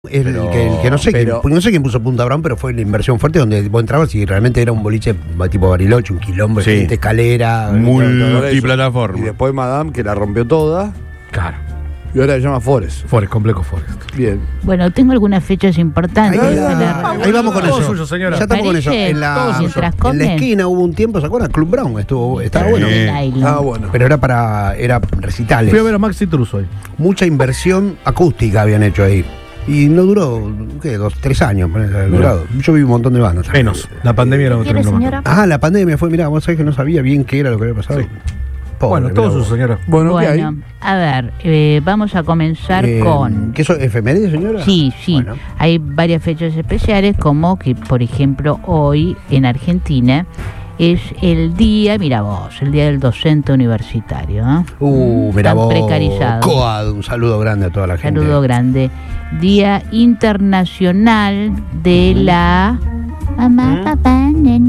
El que no sé quién puso Punta Brown, pero fue la inversión fuerte donde vos entrabas y realmente era un boliche tipo Bariloche, un quilombo, escalera, multiplataforma. Y después Madame, que la rompió toda. Claro. Y ahora se llama Forest. Complejo Forest. Bien. Bueno, tengo algunas fechas importantes. Ahí vamos con eso. Suyo, señora. Ya estamos con eso. En la esquina hubo un tiempo, ¿se acuerdan? Club Brown estaba bueno. Bueno. Pero era recitales. Fui a ver a Maxi Truso hoy. Mucha inversión acústica habían hecho ahí. Y no duró, ¿qué? 3 años. Durado. Yo vi un montón de bandas. Menos. La pandemia era otra. La pandemia fue, mirá, vos sabés que no sabía bien qué era lo que había pasado. Sí. Pobre, bueno, todo su señora. Bueno, ¿qué hay? A ver, vamos a comenzar con... ¿Qué son efemérides, señora? Sí. Bueno. Hay varias fechas especiales, como que, por ejemplo, hoy en Argentina es el día, mira vos, el día del docente universitario. Mira Tan vos. precarizado. COAD, un saludo grande a toda la gente. Saludo grande. Día Internacional de la... Mamá, papá,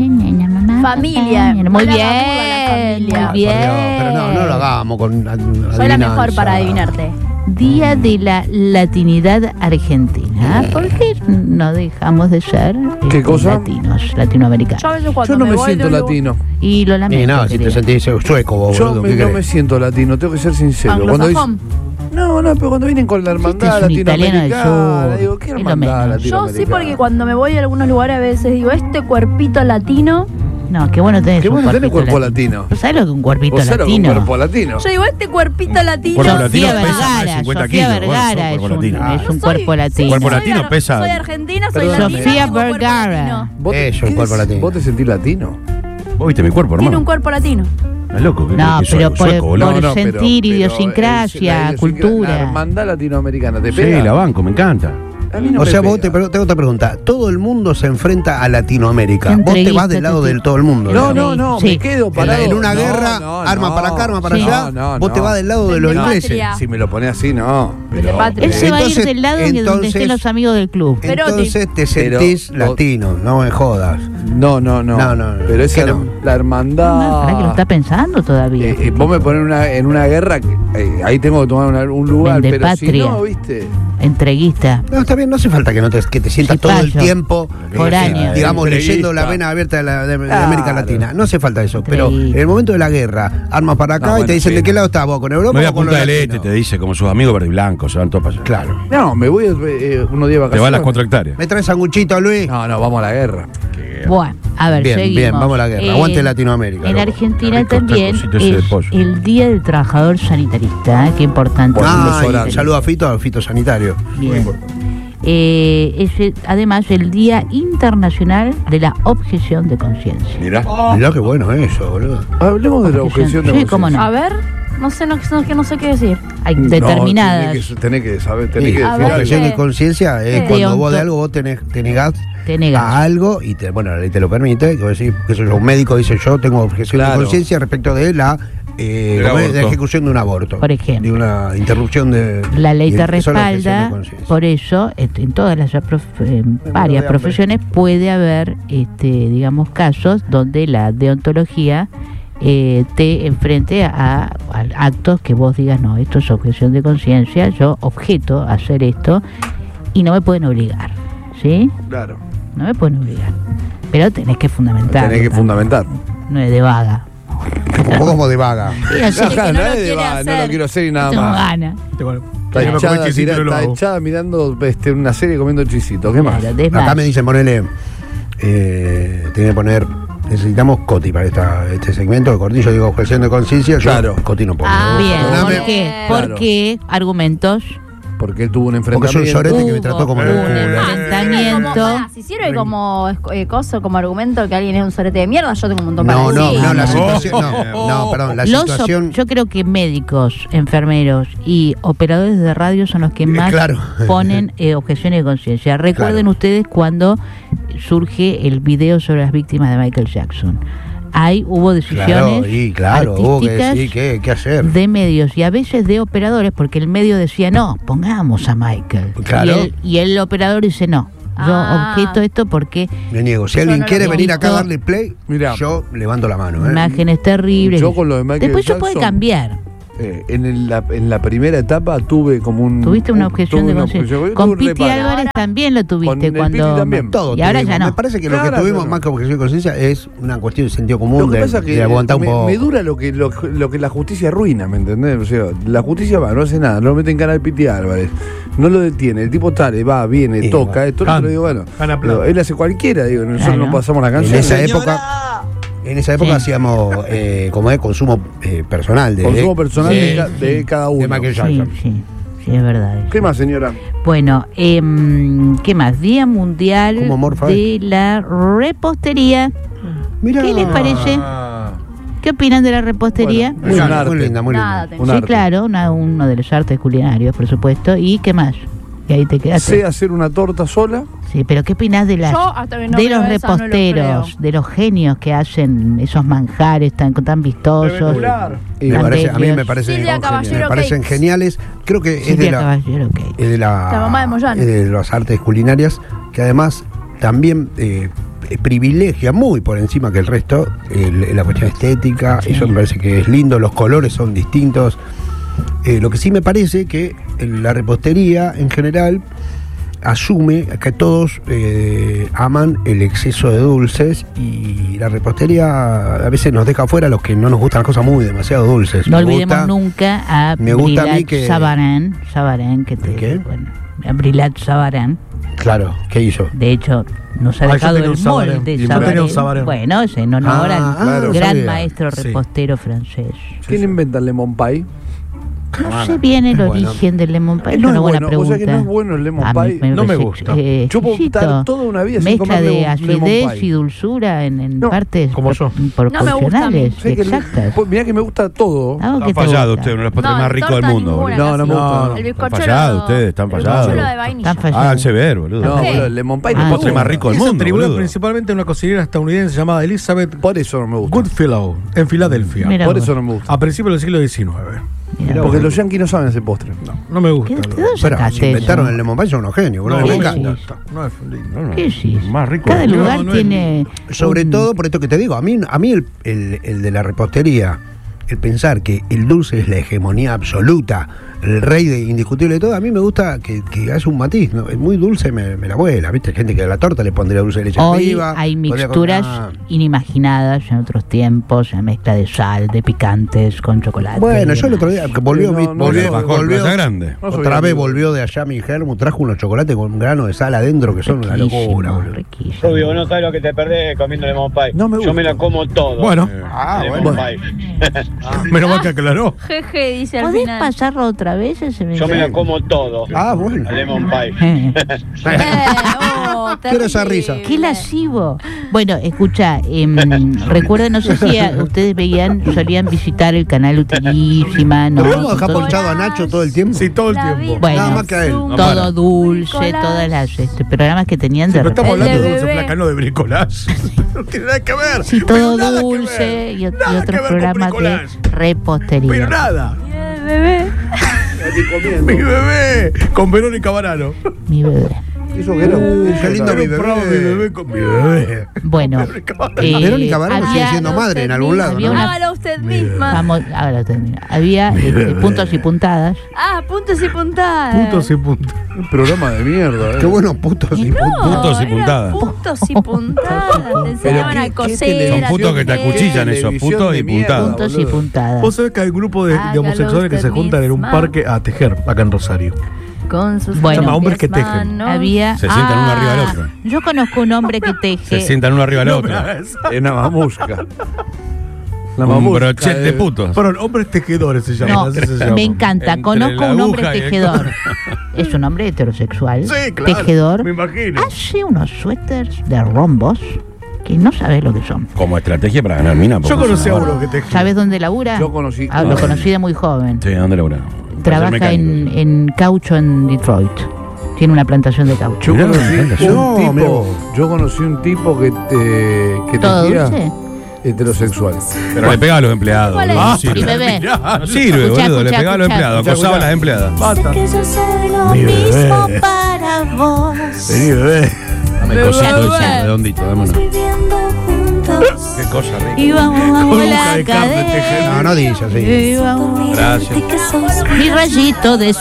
mamá, familia. Papá. Muy bien, familia. muy bien. Pero no lo hagamos con Soy la mejor para adivinarte. Día de la Latinidad Argentina. ¿Por qué no dejamos de ser ¿Qué cosa? latinos, latinoamericanos? Yo a veces cuando Yo no me voy, siento latino. Y lo lamento. No, si te sentís sueco vos, Yo boludo, no me siento latino, tengo que ser sincero. Cuando anglosajón. pero cuando vienen con la hermandad Este es un italiano del latinoamericana, sur. digo, ¿qué Es lo hermandad menos. Yo latinoamericana? sí, porque cuando me voy a algunos lugares a veces digo, este cuerpito latino. No, qué bueno tenés Qué un bueno tener cuerpito cuerpo latino. ¿Sabes lo que es un cuerpito ¿Vos sabés lo que es un latino? cuerpo latino? Yo digo, este cuerpito latino. Cuerpo Sofía latino pesa más de Vergara, 50 Sofía kilos, Vergara vos sos cuerpo latino. es un cuerpo latino. Cuerpo latino pesa. Soy argentina, soy Perdón. latina. Sofía tengo cuerpo Vergara. latino. ¿Vos Eso, un cuerpo latino. ¿Vos te sentís latino? ¿Vos viste mi cuerpo, Tiene hermano? un cuerpo latino. ¿Estás loco? No, ¿Qué pero sueco, boludo? por sentir, idiosincrasia, la cultura. hermandad latinoamericana, ¿te Sí, pega? la banco, me encanta. A mí no O me sea, pega. vos te hago otra pregunta. Todo el mundo se enfrenta a Latinoamérica. ¿Qué Vos te entrevista vas del lado te- del todo el mundo. No, Sí. me quedo parado. En una No, guerra, no, arma no. para acá, arma para Sí. allá. Vos te vas del lado de los Del de ingleses. patria. Si me lo pones así, no. De patria. Él se va a ir Entonces- del lado de donde entonces- estén los amigos del club. Pero Entonces te sentís pero- latino, no me jodas. No. No. Pero esa ¿Qué no? la hermandad. ¿Para que lo está pensando todavía? Vos me pones en una guerra, ahí tengo que tomar un lugar, De pero si patria. no, ¿viste? Entreguista. No, está bien, no hace falta que te sientas todo el Cipayo. tiempo, Por años. digamos, Entreguista. leyendo la vena abierta de Claro. América Latina. No hace falta eso. Pero Entreguista. en el momento de la guerra, armas para acá No, y bueno, te dicen sí. de qué lado estás vos, con Europa Me voy a o con los Punta del Este, latinos. te dice, como sus amigos verde y blanco, se van todos para allá. Claro. No, me voy unos días de Te vacaciones. va a las 4 hectáreas. ¿Me traes sanguchito, Luis? No, vamos a la guerra. Bueno, a ver, Bien, seguimos. bien, vamos a la guerra. Aguante Latinoamérica, En loco. Argentina Qué rico está el también cosito ese de es pollo. el Día del Trabajador Sanitarista. Qué importante. Y saludo a Fito Sanitario. Bien. Además, el Día Internacional de la Objeción de Conciencia. Mirá. Mirá qué bueno eso, boludo. Hablemos de la objeción de Sí, cómo no. A ver, no sé qué decir. Hay No, determinadas. tenés que saber, Sí, tenés que A decir. ver, objeción ¿qué? de conciencia es ¿Qué? cuando vos de Deonto- algo vos te negás te negas. a algo y la ley te lo permite, que vos decís, que soy yo, un médico dice yo tengo objeción Claro. de conciencia respecto de la aborto. de ejecución de un aborto. Por ejemplo. De una interrupción de... La ley y te eso es la objeción de respalda, conciencia. por eso en todas las varias profesiones puede haber, digamos, casos donde la deontología te enfrente a actos que vos digas, no, esto es objeción de conciencia, yo objeto a hacer esto y no me pueden obligar, ¿sí? Claro. No me pueden obligar, pero tenés que fundamentar. Tenés que fundamentar. No es de vaga. Como de vaga. Sí, así que no no lo es de quiere va, no hacer. lo quiero hacer y nada tengo más. ganas. Está echada, echada mirando una serie comiendo chisito. ¿Qué más? Claro, de Acá más. me dicen ponerle, tiene que poner, necesitamos Coti para este segmento de cortillo, digo objeción de conciencia, yo Claro. Coti no pongo. Bien, Perdóname, ¿por qué? Claro. ¿Por qué? Argumentos. Porque él tuvo un porque soy un enfrentamiento. sorete que me trató como el Hubo culo. un enfrentamiento. Si sirve como como argumento que alguien es un sorete de mierda, yo tengo un montón para No, decir. la no. situación, perdón, la situación... Yo creo que médicos, enfermeros y operadores de radio son los que más claro. ponen objeciones de conciencia. Recuerden Claro. ustedes cuando surge el video sobre las víctimas de Michael Jackson. Ahí hubo decisiones Claro, hubo que artísticas decir qué hacer. de medios y a veces de operadores, porque el medio decía, no, pongamos a Michael. Claro. Y el operador dice, no, yo objeto esto porque Me niego. Si Yo alguien no lo quiere vi. venir acá a darle play, Mirá. yo levanto la mano. imágenes terribles. Yo con lo de Michael Después se puede Jackson, cambiar. En la primera etapa tuve como un... Tuviste una objeción de conciencia. Con Piti Álvarez también lo tuviste cuando... También. Todo, y ahora ya no. Me parece que lo que tuvimos más que objeción de conciencia es una cuestión de sentido común, de aguantar un poco. Me dura lo que la justicia arruina, ¿me entendés? O sea, la justicia va, no hace nada, no lo mete en cara de Piti Álvarez, no lo detiene, el tipo sale, va, viene, toca, esto, lo digo, bueno, él hace cualquiera, digo, nosotros no pasamos la canción. En esa época hacíamos consumo personal de cada uno. De Michael Jackson. Sí, es verdad. ¿Qué más, señora? Bueno, ¿qué más? Día Mundial de la Repostería. Mirá. ¿Qué les parece? ¿Qué opinan de la repostería? Bueno, muy linda, muy linda. Sí, claro, uno de los artes culinarios, por supuesto. ¿Y qué más? Y ahí te quedaste. Sé hacer una torta sola. Sí, pero ¿qué opinás de los reposteros, de los genios que hacen esos manjares tan vistosos? A mí me parecen geniales. Creo que es de la mamá de Moyano. Es de las artes culinarias que además también privilegia muy por encima que el resto la cuestión estética. Eso me parece que es lindo. Los colores son distintos. Lo que sí me parece que la repostería en general asume que todos aman el exceso de dulces y la repostería a veces nos deja afuera a los que no nos gustan las cosas demasiado dulces. No olvidemos nunca a Brillat Savarin, Brillat Savarin. Claro, ¿qué hizo? De hecho, nos ha dejado el molde Savarin. Bueno, es en honor al gran maestro repostero francés. ¿Quién inventa el lemon pie? No sé bien el origen del lemon pie, es una buena pregunta. O sea que no es bueno el lemon pie, no me gusta. Yo puedo estar toda una vida sin comer mezcla de acidez y dulzura en partes proporcionales, exactas. Mirá que me gusta todo. Están fallados ustedes, uno de los postres más ricos del mundo. No me gusta. El bizcochuelo. Están fallados ustedes, están fallados. Háganse ver, boludo. No, el lemon pie es el postre más rico del mundo. Se atribuye principalmente a una cocinera estadounidense llamada Elizabeth Por eso no me gusta. Goodfellow, en Filadelfia. Por eso no me gusta. A principios del siglo XIX. Porque los yanquis no saben ese postre. No me gusta. Pero si inventaron el lemon pie son unos genios, boludo. Me encanta. ¿Qué sí? Más rico. Cada lugar tiene. Sobre todo por esto que te digo, a mí el de la repostería, el pensar que el dulce es la hegemonía absoluta, el rey indiscutible de todo, a mí me gusta que hace un matiz, ¿no? Es muy dulce, me la vuela, ¿viste? Gente que a la torta le pondría dulce de leche arriba. Hay mixturas inimaginadas en otros tiempos, la mezcla de sal, de picantes con chocolate. Bueno, yo el otro día volvió grande. Otra vez volvió de allá mi Germo, trajo unos chocolates con un grano de sal adentro que son una locura, boludo. Rubio, vos no sabes lo que te perdés comiendo lemon pie. Yo me lo como todo. Bueno. Lemon pie. Menos mal que aclaró. Jeje, dice al ¿Podés final. pasarlo otra vez? Yo me lo como todo. Bueno. Lemon pie. Quiero esa risa. Qué lascivo. Bueno, escucha, recuerden, no sé si ustedes solían visitar el canal Utilísima, ¿no? ¿Pero vamos a dejar ponchado a Nacho todo el tiempo? Sí, todo el tiempo. Bueno, nada más que a él. Todo dulce, todas las programas que tenían de pero estamos hablando de bebé. dulce flaca, no de bricolage. No tiene nada que ver. Sí, todo dulce y otros programas de repostería. Pero nada. Bebé. Mi bebé con Verónica Barano. Mi bebé. Eso que era qué lindo mi Mi bebé con mi bebé. Bueno, Verónica Barano sigue siendo madre en algún lado, ¿no? Hágalo usted misma. Hágalo usted misma. Había puntos y puntadas. Puntos y puntadas. Puntos y puntos. Un programa de mierda. Qué buenos puntos y puntos y puntadas. Puntos y puntadas. Te enseñaban a coser. Son putos que te acuchillan esos, putos y puntadas. Puntos y puntadas. Vos sabés que hay un grupo de homosexuales que se juntan en un parque a tejer acá en Rosario. Con sus se llama hombres que tejen. Había. Se sientan uno arriba del otro. Yo conozco un hombre que teje. Se sientan uno arriba del otro. En la mamusca. Un brochet de putos. Pero hombres tejedores se llaman. No, así se llaman. me encanta. Entre Conozco la un hombre aguja y el tejedor. Es un hombre heterosexual. Sí, claro. Tejedor. Me imagino. Hace unos suéteres de rombos que no sabes lo que son. Como estrategia para ganar mina. Yo conocí a uno que teje. ¿Sabes dónde labura? Yo conocí. Lo conocí de muy joven. Sí, ¿dónde labura? Trabaja en caucho en Detroit. Tiene una plantación de caucho. Yo conocí un tipo que ¿Todo tejía dulce? heterosexual. Pero le pegaba a los empleados. ¿Cuál es? boludo. Mi bebé. No sirve, boludo. Le pegaba a los empleados. Acosaba a las empleadas. Basta. Que yo soy lo mismo para vos. Vení, bebé. Dame el cosito ese redondito, dame uno. Viviendo juntos. Qué cosa rica. Y vamos a la cadena. No dice así. Gracias. Mi rayito de